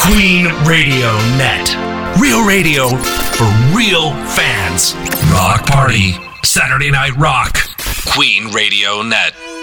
Queen Radio Net. Real radio for real fans. Rock Party. Saturday Night Rock. Queen Radio Net.